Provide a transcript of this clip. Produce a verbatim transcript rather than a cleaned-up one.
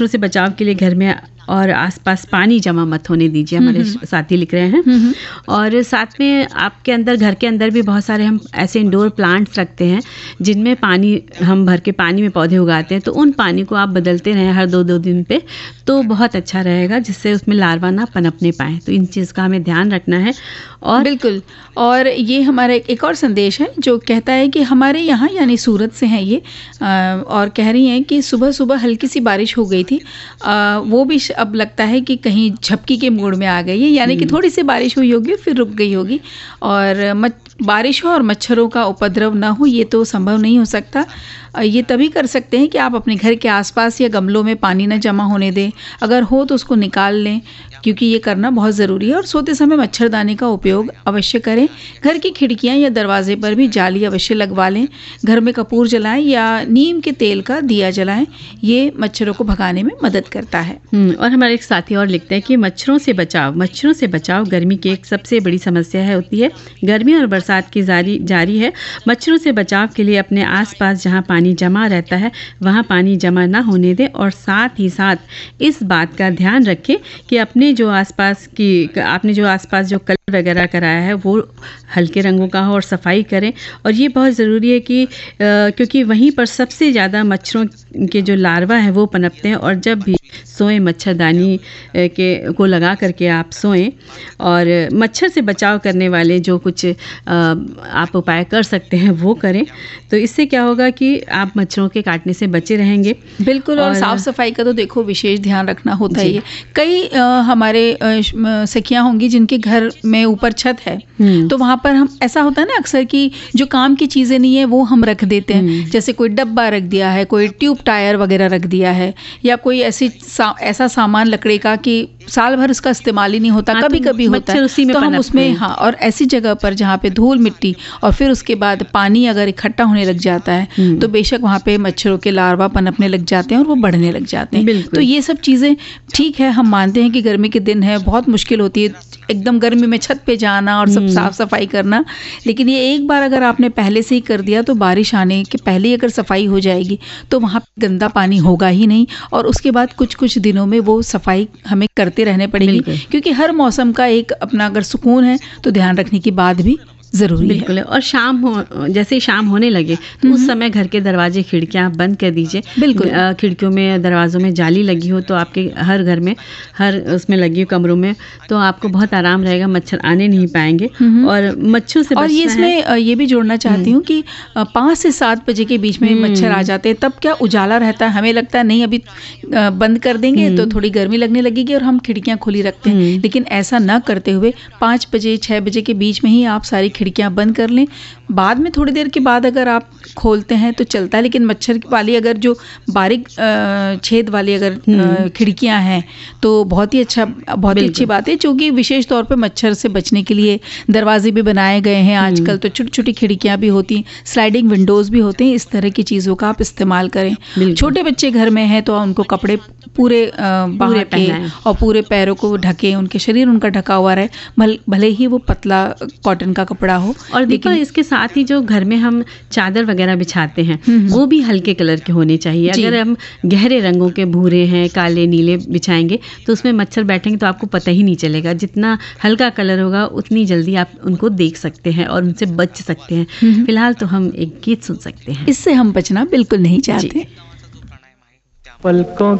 मच्छरों से बचाव के लिए घर में और आसपास पानी जमा मत होने दीजिए, हमारे साथी लिख रहे हैं। और साथ में आपके अंदर, घर के अंदर भी बहुत सारे हम ऐसे इंडोर प्लांट्स रखते हैं जिनमें पानी हम भर के पानी में पौधे उगाते हैं, तो उन पानी को आप बदलते रहें हर दो दो दिन पे, तो बहुत अच्छा रहेगा, जिससे उसमें लार्वा ना पनपने पाएँ। तो इन चीज़ का हमें ध्यान रखना है। और बिल्कुल, और ये हमारा एक और संदेश है जो कहता है कि हमारे यहाँ, यानी सूरत से हैं ये, और कह रही हैं कि सुबह सुबह हल्की सी बारिश हो गई थी, वो भी अब लगता है कि कहीं झपकी के मूड में आ गई है, यानी कि थोड़ी सी बारिश हुई होगी फिर रुक गई होगी। और बारिश हो और मच्छरों का उपद्रव ना हो, ये तो संभव नहीं हो सकता। ये तभी कर सकते हैं कि आप अपने घर के आसपास या गमलों में पानी न जमा होने दें, अगर हो तो उसको निकाल लें, क्योंकि ये करना बहुत ज़रूरी है। और सोते समय मच्छरदानी का उपयोग अवश्य करें। घर की खिड़कियां या दरवाजे पर भी जाली अवश्य लगवा लें। घर में कपूर जलाएं या नीम के तेल का दिया जलाएं, ये मच्छरों को भगाने में मदद करता है। और हमारे एक साथी और लिखते हैं कि मच्छरों से बचाव मच्छरों से बचाव गर्मी की एक सबसे बड़ी समस्या है होती है। गर्मी और बरसात की जारी जारी है। मच्छरों से बचाव के लिए अपने आसपास जहां पानी जमा रहता है वहां पानी जमा ना होने दें, और साथ ही साथ इस बात का ध्यान रखें कि अपने जो आसपास की आपने जो आसपास जो कलर वगैरह कराया है वो हल्के रंगों का हो और सफाई करें। और ये बहुत ज़रूरी है कि क्योंकि वहीं पर सबसे ज़्यादा मच्छरों के जो लार्वा है वो पनपते हैं। और जब भी सोएं मच्छरदानी के को लगा करके आप सोएं। और मच्छर से बचाव करने वाले जो कुछ आप उपाय कर सकते हैं वो करें, तो इससे क्या होगा कि आप मच्छरों के काटने से बचे रहेंगे। बिल्कुल, और, और साफ़ सफाई का तो देखो विशेष ध्यान रखना होता है। कई आ, हमारे सखियां होंगी जिनके घर में ऊपर छत है, तो वहाँ पर हम, ऐसा होता है ना अक्सर कि जो काम की चीज़ें नहीं है वो हम रख देते हैं, जैसे कोई डब्बा रख दिया है, कोई ट्यूब टायर वगैरह रख दिया है, या कोई ऐसी सा, ऐसा सामान लकड़ी का कि साल भर उसका इस्तेमाल ही नहीं होता, कभी कभी होता है, तो हम उसमें, हाँ, और ऐसी जगह पर जहाँ पे धूल मिट्टी और फिर उसके बाद पानी अगर इकट्ठा होने लग जाता है तो बेशक वहाँ पे मच्छरों के लार्वा पनपने लग जाते हैं और वो बढ़ने लग जाते हैं। तो ये सब चीज़ें ठीक है, हम मानते हैं कि गर्मी के दिन है, बहुत मुश्किल होती है एकदम गर्मी में छत पे जाना और सब साफ सफाई करना, लेकिन ये एक बार अगर आपने पहले से ही कर दिया तो बारिश आने के पहले ही अगर सफाई हो जाएगी तो वहाँ गंदा पानी होगा ही नहीं, और उसके बाद कुछ कुछ दिनों में वो सफाई हमें करते रहने पड़ेगी, क्योंकि हर मौसम का एक अपना अगर सुकून है तो ध्यान रखने की बात भी ज़रूरी है। बिल्कुल है। और शाम हो, जैसे शाम होने लगे तो उस समय घर के दरवाजे खिड़कियां बंद कर दीजिए। बिल्कुल, खिड़कियों में दरवाज़ों में जाली लगी हो तो आपके हर घर में, हर उसमें लगी हो कमरों में, तो आपको बहुत आराम रहेगा, मच्छर आने नहीं पाएंगे। और मच्छरों से और ये इसमें ये भी जोड़ना चाहती हूँ कि पाँच से सात बजे के बीच में मच्छर आ जाते हैं, तब क्या उजाला रहता है, हमें लगता है नहीं अभी बंद कर देंगे तो थोड़ी गर्मी लगने लगेगी और हम खिड़कियाँ खुली रखते हैं, लेकिन ऐसा न करते हुए पाँच बजे छः बजे के बीच में ही आप सारी खिड़कियां बंद कर लें। बाद में थोड़ी देर के बाद अगर आप खोलते हैं तो चलता है, लेकिन मच्छर वाली अगर जो बारीक छेद वाली अगर खिड़कियां हैं तो बहुत ही अच्छा, बहुत ही अच्छी बात है, क्योंकि विशेष तौर पे मच्छर से बचने के लिए दरवाजे भी बनाए गए हैं आजकल, तो छोटी छोटी खिड़कियां भी होती, स्लाइडिंग विंडोज भी होते हैं। इस तरह की चीज़ों का आप इस्तेमाल करें। छोटे बच्चे घर में हैं तो उनको कपड़े पूरे बाहर के और पूरे पैरों को ढके, उनके शरीर उनका ढका हुआ रहे, भल, भले ही वो पतला कॉटन का कपड़ा हो। और देखो इसके साथ ही जो घर में हम चादर वगैरह बिछाते हैं वो भी हल्के कलर के होने चाहिए। अगर हम गहरे रंगों के भूरे हैं, काले नीले बिछाएंगे तो उसमें मच्छर बैठेंगे तो आपको पता ही नहीं चलेगा। जितना हल्का कलर होगा उतनी जल्दी आप उनको देख सकते हैं और उनसे बच सकते हैं। फिलहाल तो हम एक गीत सुन सकते हैं, इससे हम बचना बिल्कुल नहीं चाहते। पलकों